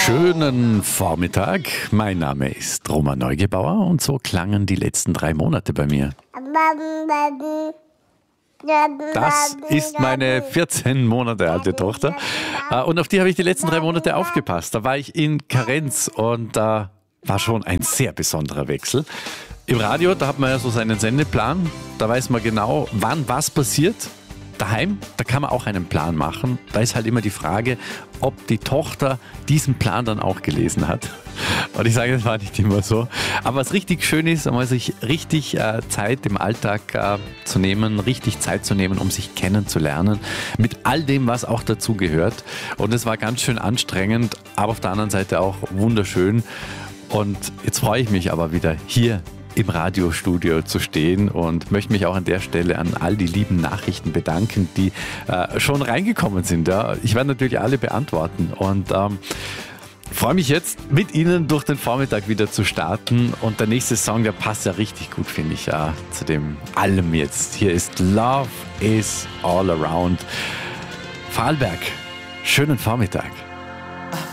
Schönen Vormittag. Mein Name ist Roman Neugebauer und so klangen die letzten 3 Monate bei mir. Das ist meine 14 Monate alte Tochter und auf die habe ich die letzten 3 Monate aufgepasst. Da war ich in Karenz und da war schon ein sehr besonderer Wechsel. Im Radio, da hat man ja so seinen Sendeplan, da weiß man genau, wann was passiert. Daheim, da kann man auch einen Plan machen. Da ist halt immer die Frage, ob die Tochter diesen Plan dann auch gelesen hat. Und ich sage, das war nicht immer so. Aber was richtig schön ist, einmal sich richtig Zeit im Alltag zu nehmen, richtig Zeit zu nehmen, um sich kennenzulernen, mit all dem, was auch dazu gehört. Und es war ganz schön anstrengend, aber auf der anderen Seite auch wunderschön. Und jetzt freue ich mich aber wieder hier im Radiostudio zu stehen und möchte mich auch an der Stelle an all die lieben Nachrichten bedanken, die schon reingekommen sind. Ja. Ich werde natürlich alle beantworten und freue mich jetzt mit Ihnen durch den Vormittag wieder zu starten und der nächste Song, der passt ja richtig gut, finde ich, zu dem allem jetzt. Hier ist Love is All Around. Vorarlberg, schönen Vormittag.